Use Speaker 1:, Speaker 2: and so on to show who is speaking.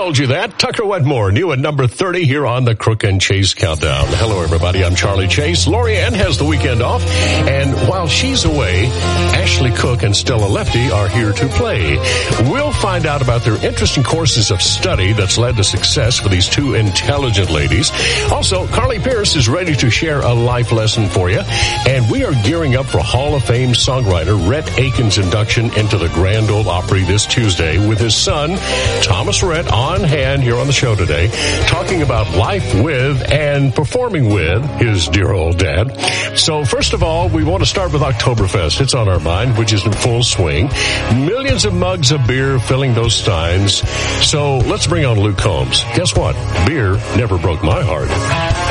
Speaker 1: told you that. Tucker Wetmore, new at number 30 here on the Crook and Chase Countdown. Hello, everybody. I'm Charlie Chase. Lori-Ann has the weekend off, and while she's away, Ashley Cook and Stella Lefty are here to play. We'll find out about their interesting courses of study that's led to success for these two intelligent ladies. Also, Carly Pierce is ready to share a life lesson for you, and we are gearing up for Hall of Fame songwriter Rhett Akins' induction into the Grand Ole Opry this Tuesday with his son, Thomas Rhett, on hand here on the show today, talking about life with and performing with his dear old dad. So first of all, we want to start with Oktoberfest. It's on our mind, which is in full swing. Millions of mugs of beer filling those steins. So let's bring on Luke Combs. Guess what? Beer never broke my heart.